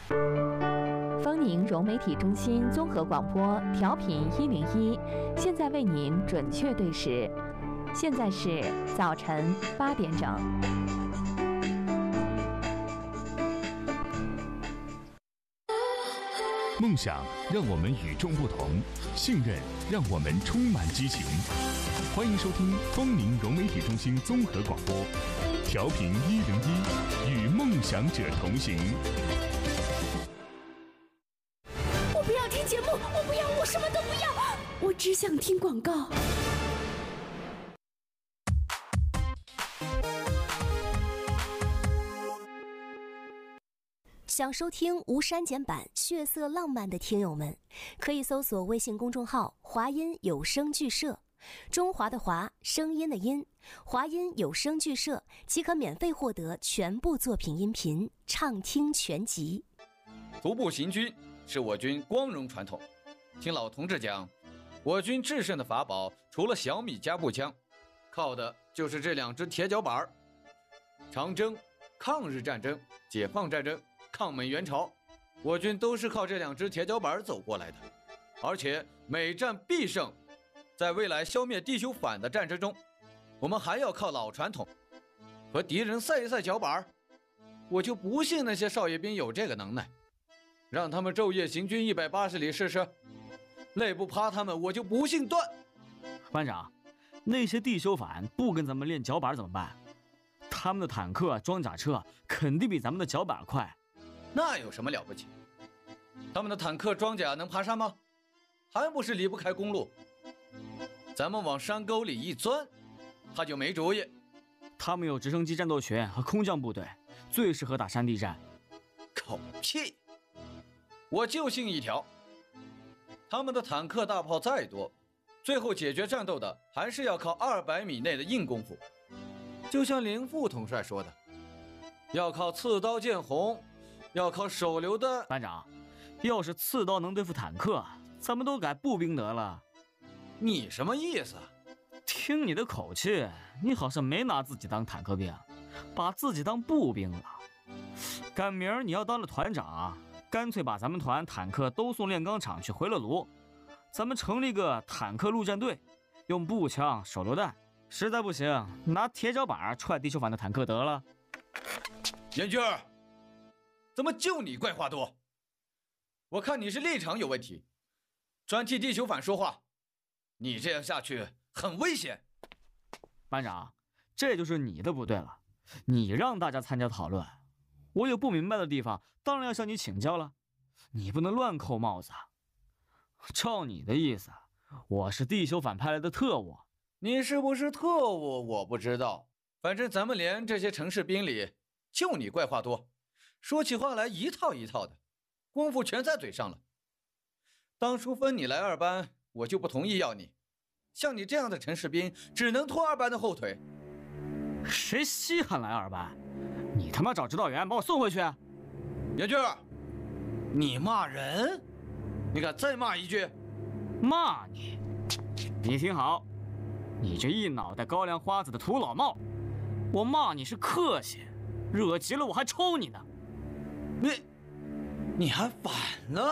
丰宁融媒体中心综合广播调频101，现在为您准确对时，现在是早晨8点整。 梦想让我们与众不同，信任让我们充满激情。欢迎收听丰宁融媒体中心综合广播，调频101，与梦想者同行。 我不要听节目，我不要，我什么都不要，我只想听广告。想收听无删减版血色浪漫的听友们，可以搜索微信公众号华音有声剧社，中华的华，声音的音，华音有声剧社，即可免费获得全部作品音频畅听全集。 徒步行军是我军光荣传统，听老同志讲，我军制胜的法宝除了小米加步枪，靠的就是这2只铁脚板。长征、抗日战争、解放战争、抗美援朝，我军都是靠这2只铁脚板走过来的，而且每战必胜。在未来消灭地球反的战争中，我们还要靠老传统，和敌人赛一赛脚板。我就不信那些少爷兵有这个能耐，让他们昼夜行军180里试试，累不趴他们，我就不信断。 班长，那些地修反不跟咱们练脚板怎么办？他们的坦克、装甲车肯定比咱们的脚板快。 那有什么了不起？他们的坦克装甲能爬山吗？还不是离不开公路。咱们往山沟里一钻，他就没主意。 他们有直升机战斗群和空降部队，最适合打山地战。 口屁！我就信一条，他们的坦克大炮再多，最后解决战斗的还是要靠200米内的硬功夫。就像林副统帅说的，要靠刺刀见红，要靠手榴弹。 班长，要是刺刀能对付坦克，咱们都改步兵得了。 你什么意思？ 听你的口气，你好像没拿自己当坦克兵，把自己当步兵了。赶明儿你要当了团长，干脆把咱们团坦克都送炼钢厂去回了炉，咱们成立个坦克陆战队，用步枪、手榴弹，实在不行拿铁脚板踹地球反的坦克得了。 严军儿，怎么就你怪话多？我看你是立场有问题，专替地球反说话，你这样下去很危险。 班长，这就是你的不对了，你让大家参加讨论，我有不明白的地方当然要向你请教了，你不能乱扣帽子。照你的意思，我是地球反派来的特务。 你是不是特务我不知道，反正咱们连这些城市兵里就你怪话多，说起话来一套一套的，功夫全在嘴上了。当初分你来2班，我就不同意要你，像你这样的城市兵只能拖2班的后腿。 谁稀罕来2班？你他妈找指导员把我送回去。 严军，你骂人？你敢再骂一句？ 骂你？你听好，你这一脑袋高粱花子的土老帽，我骂你是客气，惹急了我还抽你呢。 你还反了？